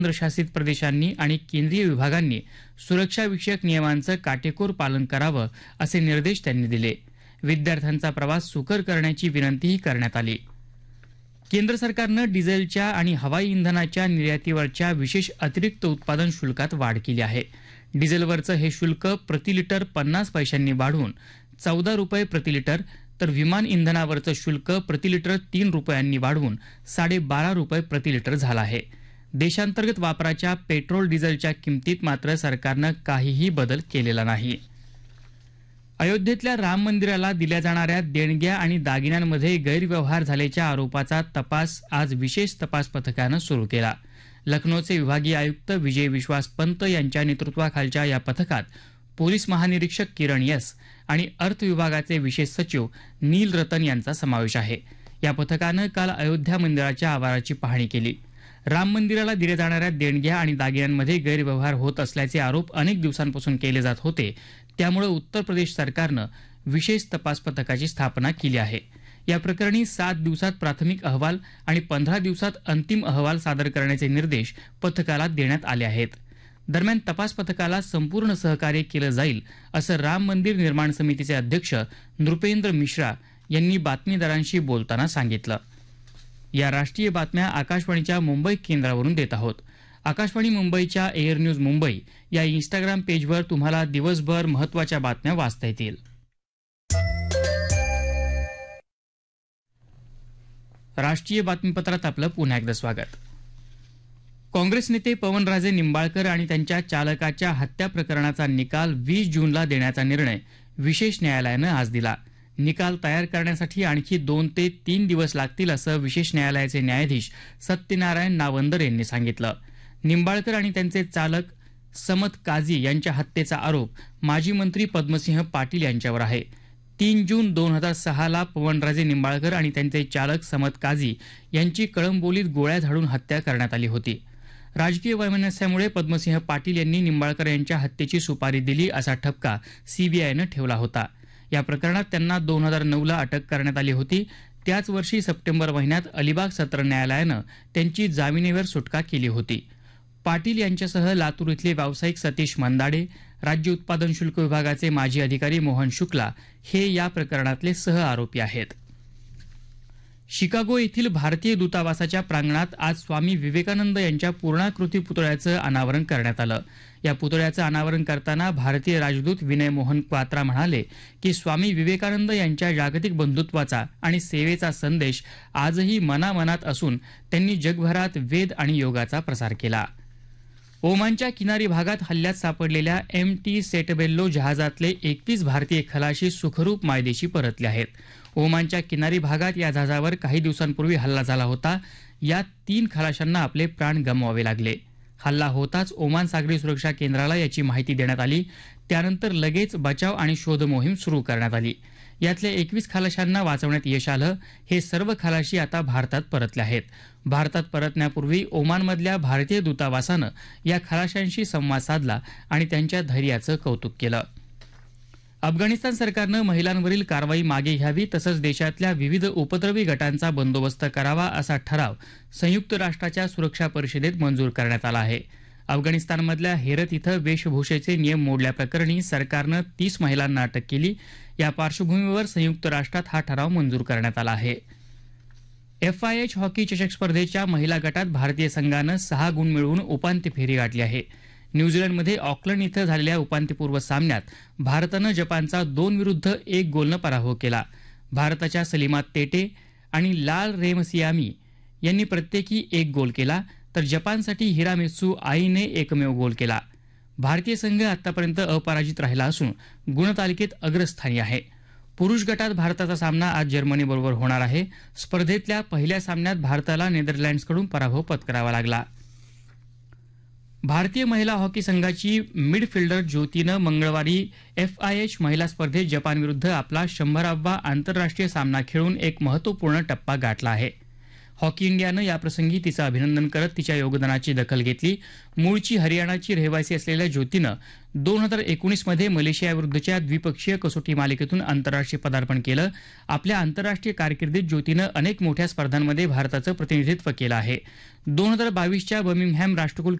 केंद्रशासित प्रदेशांनी आणि केंद्रीय विभागांनी सुरक्षाविषयक नियमांचं काटेकोर पालन करावं असे निर्देश त्यांनी दिले. विद्यार्थ्यांचा प्रवास सुकर करण्याची विनंतीही करण्यात आली. केंद्र सरकारनं डिझेलच्या आणि हवाई इंधनाच्या निर्यातीवरच्या विशेष अतिरिक्त उत्पादन शुल्कात वाढ केली आहे. डिझेलवरचं हे शुल्क प्रति लिटर 50 पैशांनी वाढून 14 रुपये प्रति लिटर, तर विमान इंधनावरचं शुल्क प्रति लिटर 3 रुपयांनी वाढवून 12.5 रुपये प्रति लिटर झालं आहे. देशांतर्गत वापराच्या पेट्रोल डिझेलच्या किमतीत मात्र सरकारनं काहीही बदल केलेला नाही. अयोध्येतल्या राम मंदिराला दिल्या जाणाऱ्या देणग्या आणि दागिन्यांमध्ये गैरव्यवहार झाल्याच्या आरोपाचा तपास आज विशेष तपास पथकानं सुरू केला. लखनौचे विभागीय आयुक्त विजय विश्वास पंत यांच्या नेतृत्वाखालच्या या पथकात पोलीस महानिरीक्षक किरण एस आणि अर्थ विभागाचे विशेष सचिव नील रतन यांचा समावेश आहे. या पथकानं काल अयोध्या मंदिराच्या आवाराची पाहणी केली. राम मंदिराला दिल्या जाणाऱ्या देणग्या आणि दागिन्यांमध्ये गैरव्यवहार होत असल्याचे आरोप अनेक दिवसांपासून केले जात होते. त्यामुळे उत्तर प्रदेश सरकारनं विशेष तपास पथकाची स्थापना केली आहे. या प्रकरणी 7 दिवसात प्राथमिक अहवाल आणि 15 दिवसात अंतिम अहवाल सादर करण्याचे निर्देश पथकाला देण्यात आले आहेत. दरम्यान तपास पथकाला संपूर्ण सहकार्य केलं जाईल असं राम मंदिर निर्माण समितीचे अध्यक्ष नृपेंद्र मिश्रा यांनी बातमीदारांशी बोलताना सांगितलं. या राष्ट्रीय बातम्या आकाशवाणीच्या मुंबई केंद्रावरून देत आहोत. आकाशवाणी मुंबईच्या एअर न्यूज मुंबई या इंस्टाग्राम पेजवर तुम्हाला दिवसभर महत्त्वाच्या बातम्या वाचता येतील. राष्ट्रीय बातमीपत्रात आपलं पुन्हा एकदा स्वागत. काँग्रेस नेते पवनराजे निंबाळकर आणि त्यांच्या चालकाच्या हत्या प्रकरणाचा निकाल 20 जूनला देण्याचा निर्णय विशेष न्यायालयानं आज दिला. निकाल तयार करण्यासाठी आणखी 2 ते 3 दिवस लागतील असं विशेष न्यायालयाचे न्यायाधीश सत्यनारायण नावंदर यांनी सांगितलं. निंबाळकर आणि त्यांचे चालक समत काझी यांच्या हत्येचा आरोप माजी मंत्री पद्मसिंह पाटील यांच्यावर आहे. 3 जून 2006ला पवनराजे निंबाळकर आणि त्यांचे चालक समत काझी यांची कळंबोलीत गोळ्या झाडून हत्या करण्यात आली होती. राजकीय वैमनस्यामुळे पद्मसिंह पाटील यांनी निंबाळकर यांच्या हत्येची सुपारी दिली असा ठपका सीबीआयनं ठेवला होता. या प्रकरणात त्यांना 2009ला अटक करण्यात आली होती. त्याच वर्षी सप्टेंबर महिन्यात अलिबाग सत्र न्यायालयानं त्यांची जामिनावर सुटका केली होती. पाटील यांच्यासह लातूर इथले व्यावसायिक सतीश मंदाडे, राज्य उत्पादन शुल्क विभागाचे माजी अधिकारी मोहन शुक्ला हे या प्रकरणातले सह आरोपी आहेत. शिकागो येथील भारतीय दूतावासाच्या प्रांगणात आज स्वामी विवेकानंद यांच्या पूर्णाकृती पुतळ्याचं अनावरण करण्यात आलं. या पुतळ्याचं अनावरण करताना भारतीय राजदूत विनय मोहन क्वात्रा म्हणाले की स्वामी विवेकानंद यांच्या जागतिक बंधुत्वाचा आणि सेवेचा संदेश आजही मनामनात असून त्यांनी जगभरात वेद आणि योगाचा प्रसार केला. ओमानच्या किनारी भागात हल्ल्यात सापडलेल्या MT सेटबेल्लो जहाजातले 21 भारतीय खलाशी सुखरूप मायदेशी परतले आहेत. ओमानच्या किनारी भागात या जहाजावर काही दिवसांपूर्वी हल्ला झाला होता. यात 3 खलाशांना आपले प्राण गमवावे लागले. हल्ला होताच ओमान सागरी सुरक्षा केंद्राला याची माहिती देण्यात आली. त्यानंतर लगेच बचाव आणि शोध मोहीम सुरू करण्यात आली. यातल्या 21 खलाशांना वाचवण्यात यश आलं. हे सर्व खलाशी आता भारतात परतले आहेत. भारतात परतण्यापूर्वी ओमानमधल्या भारतीय दूतावासानं या खलाशांशी संवाद साधला आणि त्यांच्या धैर्याचं कौतुक केलं. अफगाणिस्तान सरकारनं महिलांवरील कारवाई मागे घ्यावी तसंच देशातल्या विविध उपद्रवी गटांचा बंदोबस्त करावा असा ठराव संयुक्त राष्ट्राच्या सुरक्षा परिषदेत मंजूर करण्यात आला आहे. अफगाणिस्तानमधल्या हेरत इथं वेशभूषेचे नियम मोडल्याप्रकरणी सरकारनं 30 महिलांना अटक केली. या पार्श्वभूमीवर संयुक्त राष्ट्रात हा ठराव मंजूर करण्यात आला आहे. FIH हॉकी चषक स्पर्धेच्या महिला गटात भारतीय संघानं 6 गुण मिळवून उपांत्य फेरी गाठली आहे. न्यूझीलंडमध्ये ऑकलंड इथं झालेल्या उपांत्यपूर्व सामन्यात भारतानं जपानचा 2-1 गोलनं पराभव केला. भारताच्या सलीमा तेटे आणि लाल रेमसियामी यांनी प्रत्येकी 1 गोल केला, तर जपानसाठी हिरामित्सू आईने एकमेव गोल केला. भारतीय संघ आतापर्यंत अपराजित राहिला असून गुणतालिकेत अग्रस्थानी आहे. पुरुष गटात भारताचा सामना आज जर्मनीबरोबर होणार आहे. स्पर्धेतल्या पहिल्या सामन्यात भारताला नेदरलँड्सकडून पराभव पत्करावा लागला. भारतीय महिला हॉकी संघाची मिडफिल्डर ज्योतीनं मंगळवारी FIH महिला स्पर्धेत जपानविरुद्ध आपला 100वा आंतरराष्ट्रीय सामना खेळून एक महत्त्वपूर्ण टप्पा गाठला आहे. हॉकी इंडियानं याप्रसंगी तिचं अभिनंदन करत तिच्या योगदानाची दखल घेतली. मूळची हरियाणाची रहिवासी असलेल्या ज्योतीनं 2019 मध्ये मलेशियाविरुद्धच्या द्विपक्षीय कसोटी मालिकेतून आंतरराष्ट्रीय पदार्पण केलं. आपल्या आंतरराष्ट्रीय कारकिर्दीत ज्योतीनं अनेक मोठ्या स्पर्धांमध्ये भारताचं प्रतिनिधित्व केलं आहे. 2022च्या बर्मिंगहॅम राष्ट्रकुल